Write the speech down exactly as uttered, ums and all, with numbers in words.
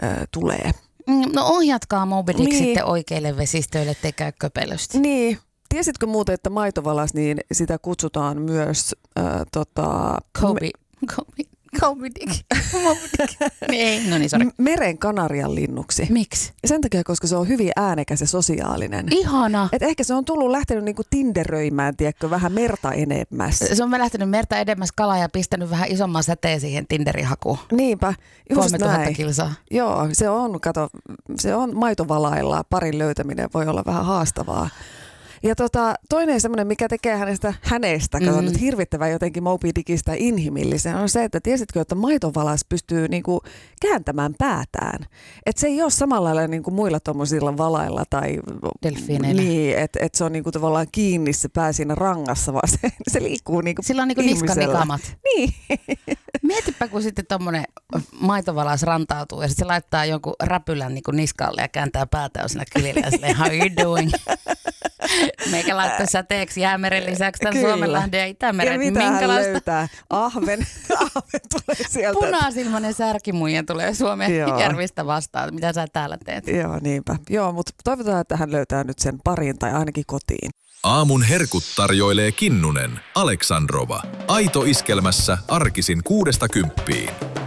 ö, tulee. No ohjatkaa Moby Dick Niin. sitten oikeille vesistöille, ettei käy köpelösti. Niin. Tiesitkö muuten, että maitovalas, niin sitä kutsutaan myös äh, tota, Kobe. Kobe. Moby Dick. Moby Dick. Ei, no niin, sori. m- meren kanarian linnuksi. Miksi? Sen takia, koska se on hyvin äänekäs ja sosiaalinen. Ihana. Et ehkä se on tullut lähtenyt niinku tinderöimään, tiedätkö, vähän merta enemmäs. Se on lähtenyt merta edemmäs kalaa ja pistänyt vähän isomman säteen siihen Tinderin hakuun. Niinpä, just kolmetuhatta näin. kilsaa. Joo, se on, kato, se on maitovalailla. Parin löytäminen voi olla vähän haastavaa. Ja tota, toinen semmoinen, mikä tekee hänestä, hänestä kato Mm. nyt hirvittävän jotenkin Moby Dickistä inhimillisen, on se, että tiesitkö, että maitovalas pystyy niinku kääntämään päätään. Että se ei ole samalla lailla niinku muilla tuommoisilla valailla tai Delfiineillä. niin, että et se on niinku tavallaan kiinni se pää siinä rangassa, vaan se, se liikkuu niinku Sillä on niinku niskan ihmisellä. nikamat. Niin. Mietipä, kun sitten tommonen maitovalas rantautuu ja sitten se laittaa jonkun räpylän niinku niskalle ja kääntää päätään siinä kylillä ja silleen, how you doing? Meikä laittaa säteeksi Jäämeren lisäksi tämän Kyllä. Suomenlahden ja Itämeren. Ja mitä hän Minkälaista löytää? Ahven. Ahven tulee sieltä. punaisilmainen särkimuija tulee Suomen Joo. järvistä vastaan. Mitä sä täällä teet? Joo, niinpä. Joo, mutta toivotaan, että hän löytää nyt sen parin tai ainakin kotiin. Aamun herkut tarjoilee Kinnunen, Aleksandrova. Aito iskelmässä arkisin kuudesta kymppiin.